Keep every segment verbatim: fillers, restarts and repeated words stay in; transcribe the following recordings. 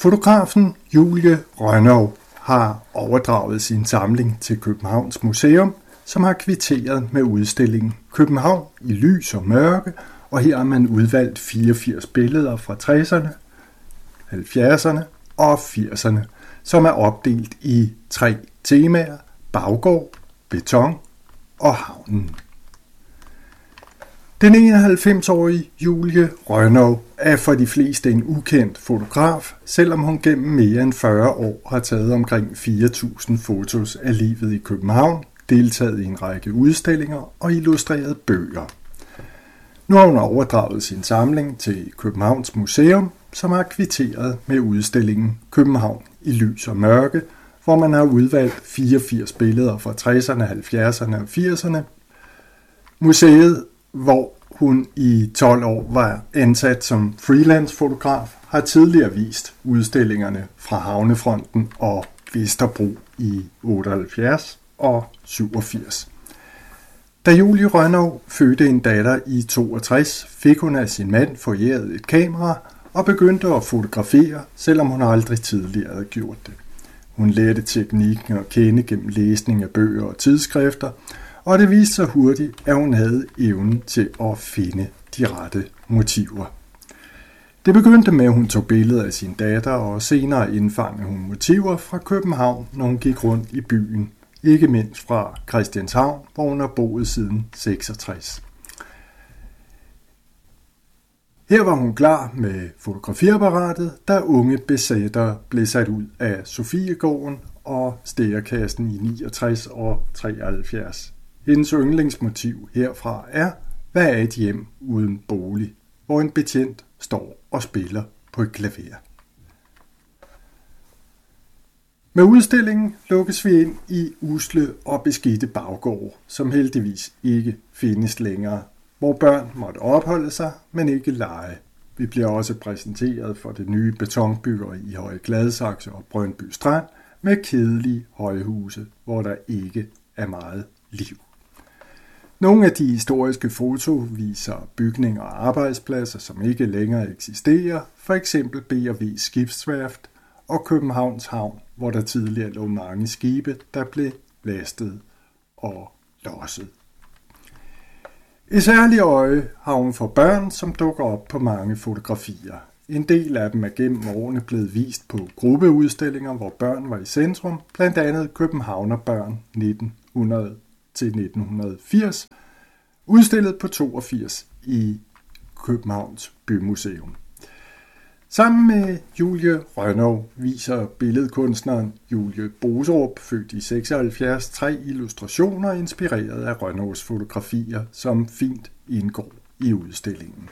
Fotografen Julie Rønnow har overdraget sin samling til Københavns Museum, som har kvitteret med udstillingen København i lys og mørke, og her har man udvalgt fireogfirs billeder fra tresserne, halvfjerdserne og firserne, som er opdelt i tre temaer: baggård, beton og havnen. Den enoghalvfems-årige Julie Rønnow er for de fleste en ukendt fotograf, selvom hun gennem mere end fyrre år har taget omkring fire tusind fotos af livet i København, deltaget i en række udstillinger og illustreret bøger. Nu har hun overdraget sin samling til Københavns Museum, som har kvitteret med udstillingen København i lys og mørke, hvor man har udvalgt fireogfirs billeder fra tresserne, halvfjerdserne og firserne. Museet, hvor hun i tolv år var ansat som freelance-fotograf, har tidligere vist udstillingerne fra Havnefronten og Vesterbro i otteoghalvfjerds og syvogfirs. Da Julie Rønnow fødte en datter i toogtres, fik hun af sin mand foræret et kamera og begyndte at fotografere, selvom hun aldrig tidligere havde gjort det. Hun lærte teknikken at kende gennem læsning af bøger og tidsskrifter, og det viste sig hurtigt, at hun havde evnen til at finde de rette motiver. Det begyndte med, at hun tog billeder af sin datter, og senere indfangede hun motiver fra København, når hun gik rundt i byen, ikke mindst fra Christianshavn, hvor hun har boet siden seksogtres. Her var hun klar med fotografiapparatet, da unge besættere blev sat ud af Sofiegården og Stærekassen i niogtres og treoghalvfjerds. Hendes yndlingsmotiv herfra er, hvad er et hjem uden bolig, hvor en betjent står og spiller på et klaver. Med udstillingen lukkes vi ind i usle og beskidte baggårde, som heldigvis ikke findes længere, hvor børn måtte opholde sig, men ikke lege. Vi bliver også præsenteret for det nye betonbyggeri i Høje Gladsaxe og Brøndby Strand med kedelige højhuse, hvor der ikke er meget liv. Nogle af de historiske foto viser bygninger og arbejdspladser, som ikke længere eksisterer, for eksempel B og W Skibsværft og Københavns Havn, hvor der tidligere lå mange skibe, der blev lastet og losset. Et særligt øje har hun for børn, som dukker op på mange fotografier. En del af dem er gennem årene blevet vist på gruppeudstillinger, hvor børn var i centrum, blandt andet Københavnerbørn nitten hundrede til nitten firs, udstillet på toogfirs i Københavns Bymuseum. Sammen med Julie Rønnow viser billedkunstneren Julie Boserup, født i seksoghalvfjerds, tre illustrationer inspireret af Rønnows fotografier, som fint indgår i udstillingen.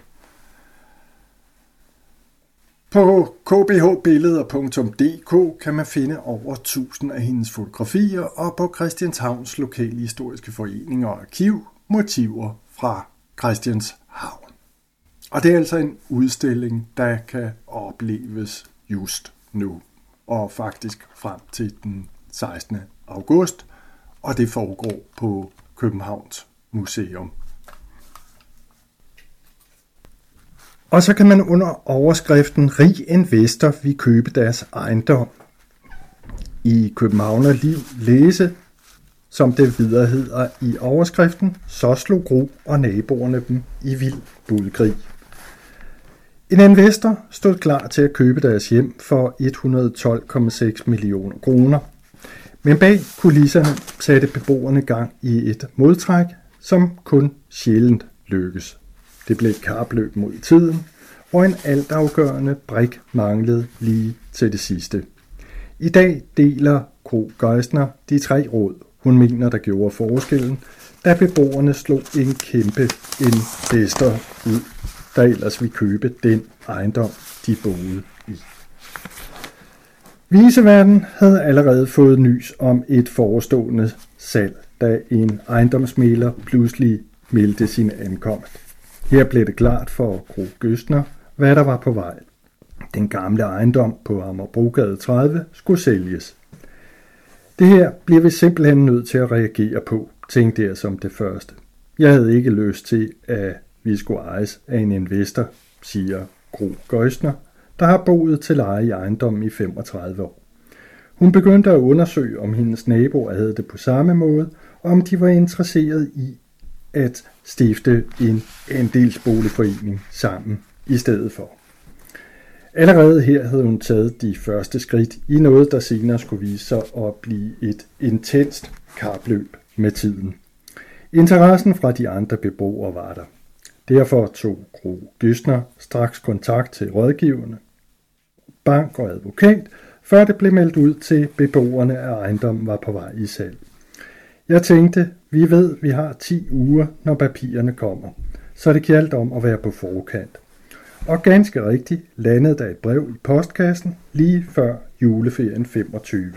På k b h billeder punktum d k kan man finde over tusind af hendes fotografier, og på Christianshavns Lokalhistoriske Forening og Arkiv motiver fra Christianshavn. Og det er altså en udstilling, der kan opleves just nu, og faktisk frem til den sekstende august, og det foregår på Københavns Museum. Og så kan man under overskriften Rig investor vil købe deres ejendom i Københavnerliv læse, som det videre hedder i overskriften, så slog Gro og naboerne dem i vild budkrig. En investor stod klar til at købe deres hjem for et hundrede og tolv komma seks millioner kroner. Men bag kulisserne satte beboerne gang i et modtræk, som kun sjældent lykkes. Det blev et kapløb mod tiden, og en altafgørende brik manglede lige til det sidste. I dag deler Gro Geisner de tre råd, hun mener, der gjorde forskellen, da beboerne slog en kæmpe investor ud, der ellers ville købe den ejendom, de boede i. Viseverden havde allerede fået nys om et forestående salg, da en ejendomsmægler pludselig meldte sin ankomst. Her blev det klart for Gro Geisner, hvad der var på vej. Den gamle ejendom på Amagerbrogade tredive skulle sælges. Det her bliver vi simpelthen nødt til at reagere på, tænkte jeg som det første. Jeg havde ikke lyst til, at vi skulle ejes af en investor, siger Gro Geisner, der har boet til leje i ejendommen i femogtredive år. Hun begyndte at undersøge, om hendes naboer havde det på samme måde, og om de var interesseret i at stifte en andelsboligforening sammen i stedet for. Allerede her havde hun taget de første skridt i noget, der senere skulle vise sig at blive et intenst kapløb med tiden. Interessen fra de andre beboere var der. Derfor tog Gro Gøstner straks kontakt til rådgiverne, bank og advokat, før det blev meldt ud til beboerne, at ejendommen var på vej i salg. Jeg tænkte, vi ved, vi har ti uger, når papirerne kommer, så det gjaldt om at være på forkant. Og ganske rigtigt landede der et brev i postkassen lige før juleferien femogtyve.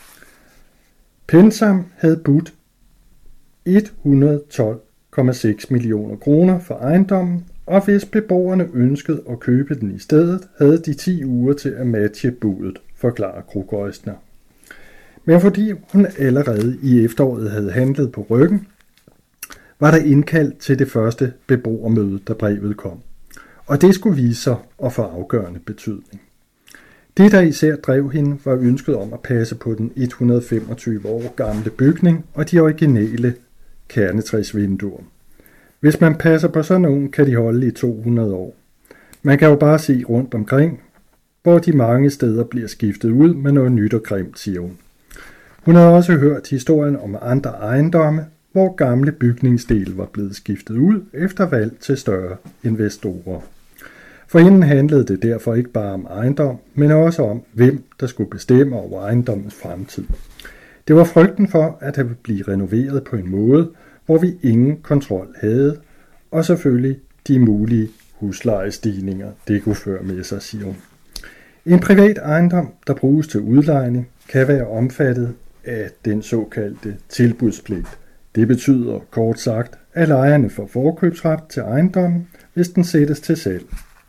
PenSam havde budt et hundrede og tolv komma seks millioner kroner for ejendommen, og hvis beboerne ønskede at købe den i stedet, havde de ti uger til at matche budet, forklarer Gro Gøstner. Men fordi hun allerede i efteråret havde handlet på ryggen, var der indkaldt til det første beboermøde, da brevet kom. Og det skulle vise sig at få afgørende betydning. Det, der især drev hende, var ønsket om at passe på den et hundrede og femogtyve år gamle bygning og de originale kernetræsvinduer. Hvis man passer på sådan nogen, kan de holde i to hundrede år. Man kan jo bare se rundt omkring, hvor de mange steder bliver skiftet ud med noget nyt og grimt, siger hun. Hun havde også hørt historien om andre ejendomme, hvor gamle bygningsdele var blevet skiftet ud efter valg til større investorer. For hende handlede det derfor ikke bare om ejendom, men også om, hvem der skulle bestemme over ejendommens fremtid. Det var frygten for, at det ville blive renoveret på en måde, hvor vi ingen kontrol havde, og selvfølgelig de mulige huslejestigninger, det kunne føre med sig, siger hun. En privat ejendom, der bruges til udlejning, kan være omfattet af den såkaldte tilbudspligt. Det betyder kort sagt, at lejerne får forkøbsret til ejendommen, hvis den sættes til salg.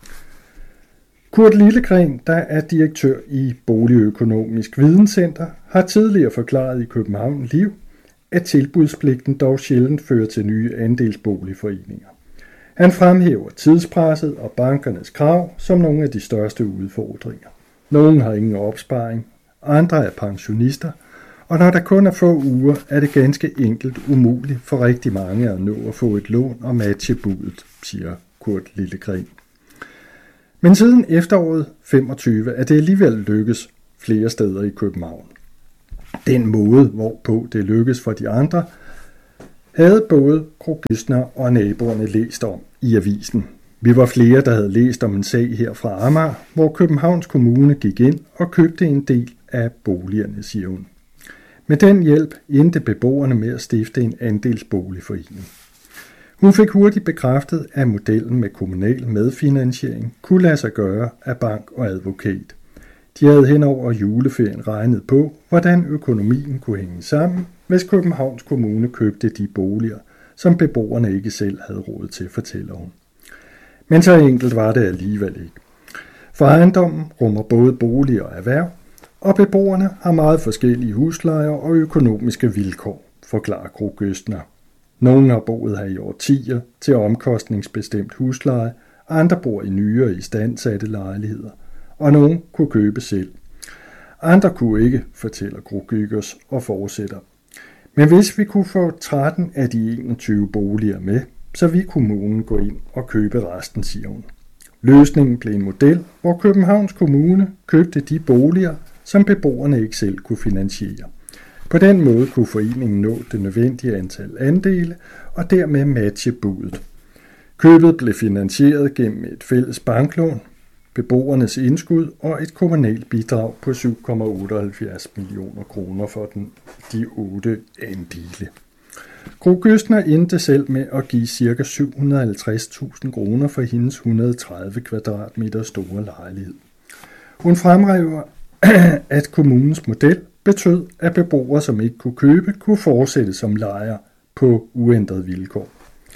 Kurt Lillegren, der er direktør i Boligøkonomisk Videnscenter, har tidligere forklaret i København Liv, at tilbudspligten dog sjældent fører til nye andelsboligforeninger. Han fremhæver tidspresset og bankernes krav som nogle af de største udfordringer. Nogle har ingen opsparing, andre er pensionister, og når der kun er få uger, er det ganske enkelt umuligt for rigtig mange at nå at få et lån og matche budet, siger Kurt Lillegren. Men siden efteråret femogtyve er det alligevel lykkes flere steder i København. Den måde, hvorpå det lykkes for de andre, havde både Gro Gøstner og naboerne læst om i avisen. Vi var flere, der havde læst om en sag her fra Amager, hvor Københavns Kommune gik ind og købte en del af boligerne, siger hun. Med den hjælp endte beboerne med at stifte en andelsboligforening. Hun fik hurtigt bekræftet, at modellen med kommunal medfinansiering kunne lade sig gøre af bank og advokat. De havde hen over juleferien regnet på, hvordan økonomien kunne hænge sammen, hvis Københavns Kommune købte de boliger, som beboerne ikke selv havde råd til, fortæller hun. Men så enkelt var det alligevel ikke. For ejendommen rummer både bolig og erhverv, og beboerne har meget forskellige huslejer og økonomiske vilkår, forklarer Gro Gøstner. Nogle har boet her i årtier til omkostningsbestemt husleje, andre bor i nyere istandsatte lejligheder, og nogle kunne købe selv. Andre kunne ikke, fortæller Gro Gøstner og fortsætter. Men hvis vi kunne få tretten af de enogtyve boliger med, så vi kommunen gå ind og købe resten, siger hun. Løsningen blev en model, hvor Københavns Kommune købte de boliger, som beboerne ikke selv kunne finansiere. På den måde kunne foreningen nå det nødvendige antal andele og dermed matche budet. Købet blev finansieret gennem et fælles banklån, beboernes indskud og et kommunalt bidrag på syv komma otteoghalvfjerds millioner kroner for den, de otte andele. Gro Gøstner endte selv med at give ca. syv hundrede og halvtreds tusind kroner for hendes et hundrede og tredive kvadratmeter store lejlighed. Hun fremhæver, at kommunens model betød, at beboere, som ikke kunne købe, kunne fortsætte som lejer på uændrede vilkår.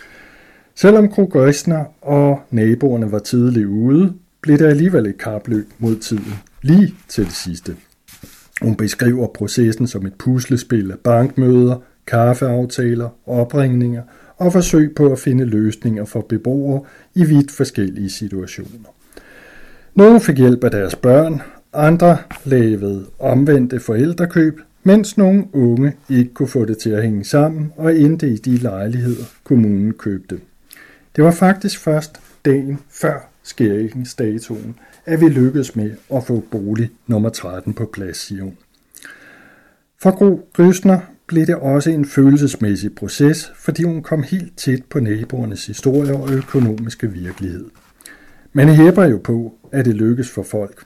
Selvom Gro Gøstner og naboerne var tidligt ude, blev der alligevel et kapløb mod tiden, lige til det sidste. Hun beskriver processen som et puslespil af bankmøder, kaffeaftaler, opringninger og forsøg på at finde løsninger for beboere i vidt forskellige situationer. Nogle fik hjælp af deres børn, andre lavede omvendte forældrekøb, mens nogle unge ikke kunne få det til at hænge sammen og endte i de lejligheder, kommunen købte. Det var faktisk først dagen før skæringsdatoen, at vi lykkedes med at få bolig nummer tretten på plads, siger hun. For Gro Gøstner blev det også en følelsesmæssig proces, fordi hun kom helt tæt på naboernes historie og økonomiske virkelighed. Man hæpper jo på, at det lykkes for folk.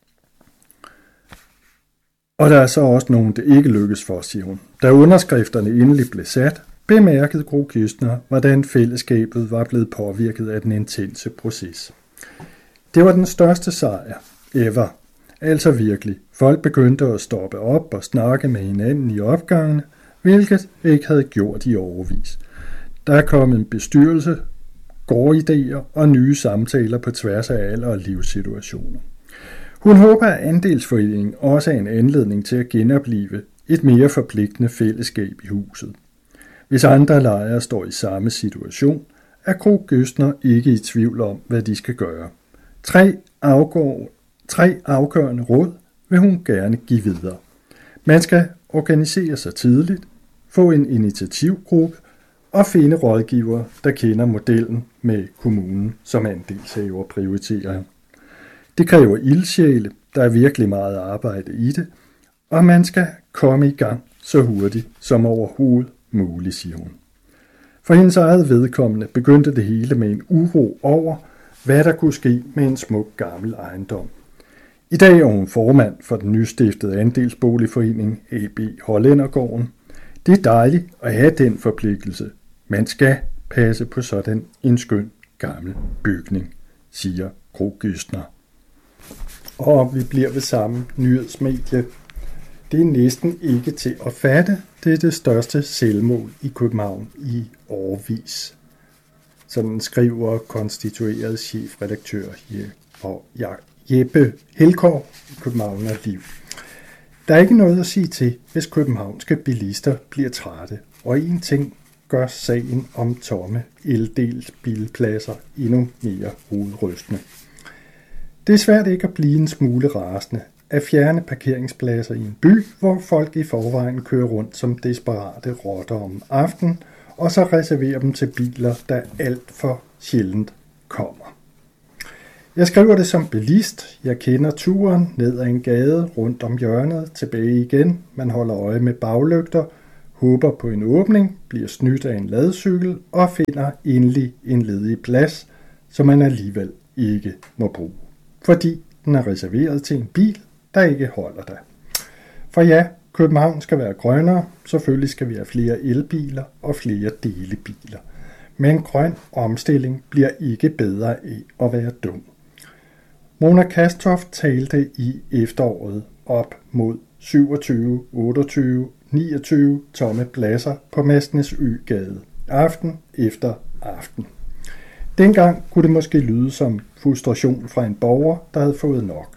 Og der er så også nogen, det ikke lykkes for, siger hun. Da underskrifterne endelig blev sat, bemærkede Gro Gøstner, hvordan fællesskabet var blevet påvirket af den intense proces. Det var den største sejr ever. Altså virkelig. Folk begyndte at stoppe op og snakke med hinanden i opgangene, hvilket ikke havde gjort i årevis. Der er kommet en bestyrelse, gårdidéer og nye samtaler på tværs af alder og livssituationer. Hun håber, at andelsforeningen også er en anledning til at genopleve et mere forpligtende fællesskab i huset. Hvis andre lejere står i samme situation, er Gro Gøstner ikke i tvivl om, hvad de skal gøre. Tre, afgår, tre afgørende råd vil hun gerne give videre. Man skal organisere sig tidligt, få en initiativgruppe og finde rådgivere, der kender modellen med kommunen som andelshaver prioriterer. Det kræver ildsjæle, der er virkelig meget arbejde i det, og man skal komme i gang så hurtigt som overhovedet muligt, siger hun. For hendes eget vedkommende begyndte det hele med en uro over, hvad der kunne ske med en smuk gammel ejendom. I dag er hun formand for den nystiftede andelsboligforening A B Hollændergården. Det er dejligt at have den forpligtelse. Man skal passe på sådan en skøn gammel bygning, siger Gro Gøstner. Og vi bliver ved samme nyhedsmedie. Det er næsten ikke til at fatte. Det er det største selvmål i København i årevis. Sådan skriver konstitueret chefredaktør Jeppe Helgaard i København og Liv. Der er ikke noget at sige til, hvis københavnske bilister bliver trætte, og en ting gør sagen om tomme eldelsbilpladser endnu mere hovedrystende. Det er svært ikke at blive en smule rasende at fjerne parkeringspladser i en by, hvor folk i forvejen kører rundt som desperate rotter om aftenen, og så reserverer dem til biler, der alt for sjældent kommer. Jeg skriver det som bilist. Jeg kender turen ned ad en gade, rundt om hjørnet, tilbage igen. Man holder øje med baglygter, håber på en åbning, bliver snydt af en ladcykel og finder endelig en ledig plads, som man alligevel ikke må bruge, fordi den er reserveret til en bil, der ikke holder der. For ja, København skal være grønnere, selvfølgelig skal vi have flere elbiler og flere delebiler. Men grøn omstilling bliver ikke bedre af at være dum. Mona Kastoft talte i efteråret op mod syvogtyve, otteogtyve, niogtyve tomme pladser på Massenes Øgade, aften efter aften. Dengang kunne det måske lyde som frustration fra en borger, der havde fået nok.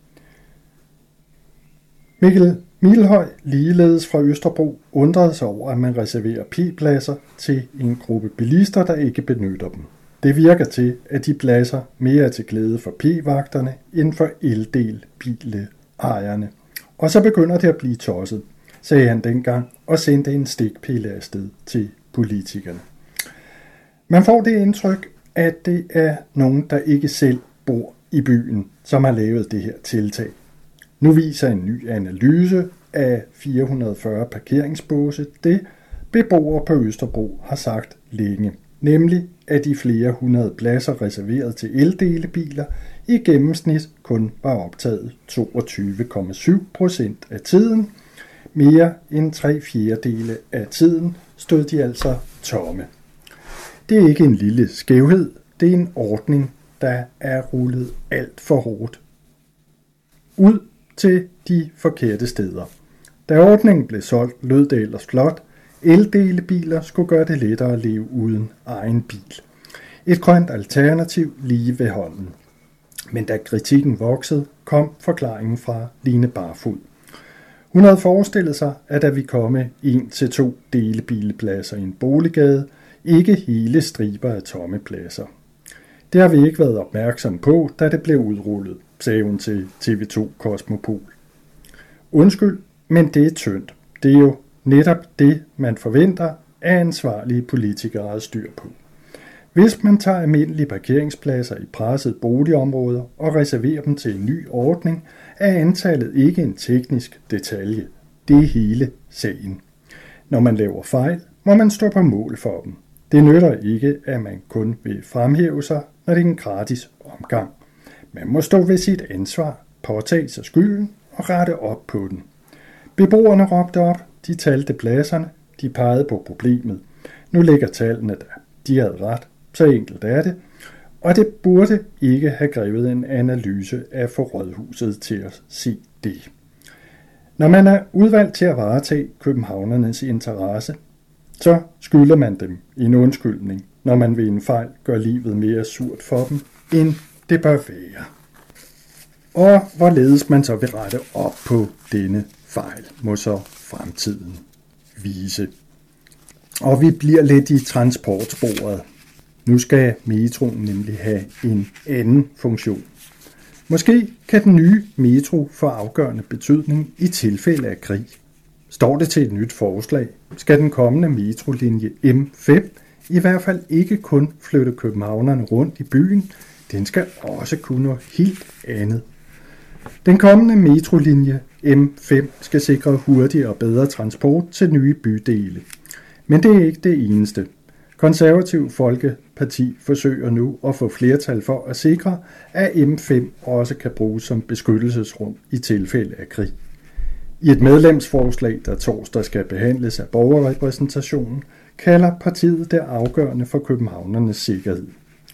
Mikkel Milhøj, ligeledes fra Østerbro, undrede sig over, at man reserverer p-pladser til en gruppe bilister, der ikke benytter dem. Det virker til, at de pladser mere er til glæde for p-vagterne end for eldelbilejerne. Og så begynder det at blive tosset, sagde han dengang og sendte en stikpille afsted til politikerne. Man får det indtryk, at det er nogen, der ikke selv bor i byen, som har lavet det her tiltag. Nu viser en ny analyse af fire hundrede og fyrre parkeringsbåse det, beboere på Østerbro har sagt længe, nemlig at de flere hundrede pladser reserveret til eldelebiler i gennemsnit kun var optaget toogtyve komma syv procent af tiden. Mere end tre fjerdedele af tiden stod de altså tomme. Det er ikke en lille skævhed, det er en ordning, der er rullet alt for hårdt ud til de forkerte steder. Da ordningen blev solgt, lød det ellers flot. Eldelebiler skulle gøre det lettere at leve uden egen bil. Et grønt alternativ lige ved hånden. Men da kritikken voksede, kom forklaringen fra Line Barfod. Hun havde forestillet sig, at der ville komme en til to delebilpladser i en boliggade, ikke hele striber af tomme pladser. Det har vi ikke været opmærksom på, da det blev udrullet, sagde hun til T V to Kosmopol. Undskyld, men det er tyndt. Det er jo netop det, man forventer af ansvarlige politikere at styr på. Hvis man tager almindelige parkeringspladser i pressede boligområder og reserverer dem til en ny ordning, er antallet ikke en teknisk detalje. Det er hele sagen. Når man laver fejl, må man stå på mål for dem. Det nytter ikke, at man kun vil fremhæve sig, når det er en gratis omgang. Man må stå ved sit ansvar, påtage sig skylden og rette op på den. Beboerne råbte op, de talte pladserne, de pegede på problemet. Nu ligger tallene der. De havde ret, så enkelt er det, og det burde ikke have krævet en analyse af for rådhuset til at se det. Når man er udvalgt til at varetage københavnernes interesse, så skylder man dem en undskyldning, når man ved en fejl gør livet mere surt for dem, end det bør være. Og hvorledes man så vil rette op på denne fejl, må så fremtiden vise. Og vi bliver lidt i transportsporet. Nu skal metroen nemlig have en anden funktion. Måske kan den nye metro få afgørende betydning i tilfælde af krig. Står det til et nyt forslag, skal den kommende metrolinje M fem i hvert fald ikke kun flytte københavnerne rundt i byen, den skal også kunne noget helt andet. Den kommende metrolinje M fem skal sikre hurtigere og bedre transport til nye bydele. Men det er ikke det eneste. Konservativ Folkeparti forsøger nu at få flertal for at sikre, at M fem også kan bruges som beskyttelsesrum i tilfælde af krig. I et medlemsforslag, der torsdag skal behandles af borgerrepræsentationen, kalder partiet det afgørende for københavnernes sikkerhed.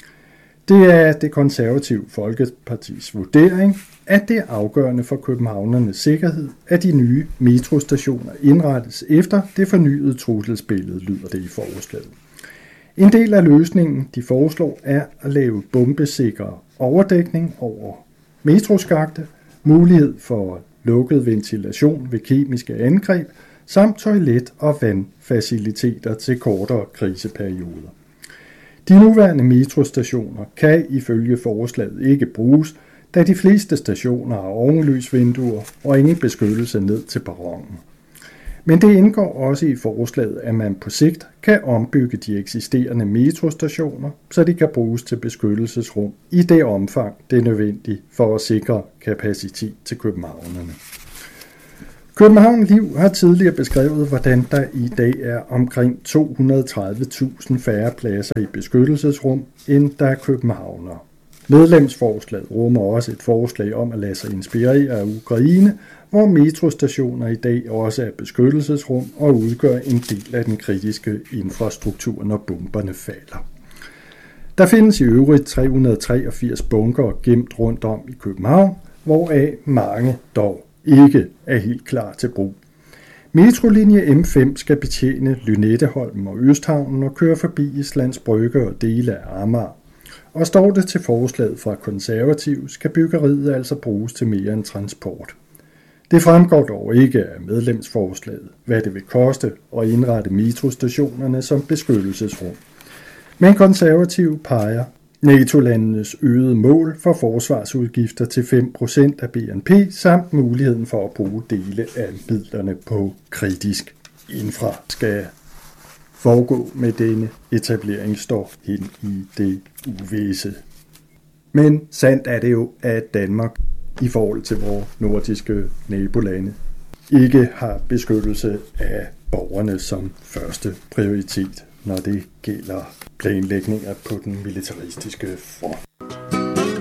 Det er det konservative Folkepartis vurdering, at det er afgørende for københavnernes sikkerhed, at de nye metrostationer indrettes efter det fornyede trusselsbillede, lyder det i forslaget. En del af løsningen, de foreslår, er at lave bombesikker overdækning over metroskakte, mulighed for lukket ventilation ved kemiske angreb, samt toilet- og vandfaciliteter til kortere kriseperioder. De nuværende metrostationer kan ifølge forslaget ikke bruges, da de fleste stationer har ovenlysvinduer og ingen beskyttelse ned til perronen. Men det indgår også i forslaget, at man på sigt kan ombygge de eksisterende metrostationer, så de kan bruges til beskyttelsesrum i det omfang, det er nødvendigt for at sikre kapacitet til københavnerne. København Liv har tidligere beskrevet, hvordan der i dag er omkring to hundrede og tredive tusind færre pladser i beskyttelsesrum, end der er københavnere. Medlemsforslaget rummer også et forslag om at lade sig inspirere af Ukraine, hvor metrostationer i dag også er beskyttelsesrum og udgør en del af den kritiske infrastruktur, når bomberne falder. Der findes i øvrigt tre hundrede og treogfirs bunkere gemt rundt om i København, hvoraf mange dog ikke er helt klar til brug. Metrolinje M fem skal betjene Lynetteholm og Østhavnen og køre forbi Islands Brygge og dele af Amager. Og står det til forslaget fra konservativ, skal byggeriet altså bruges til mere end transport. Det fremgår dog ikke af medlemsforslaget, hvad det vil koste at indrette metrostationerne som beskyttelsesrum. Men konservative peger NATO-landenes øgede mål for forsvarsudgifter til fem procent af B N P samt muligheden for at bruge dele af midlerne på kritisk infra skal foregå med denne etablering står hen i det uvisse. Men sandt er det jo, at Danmark i forhold til vores nordiske nabolande ikke har beskyttelse af borgerne som første prioritet, når det gælder planlægninger på den militaristiske front.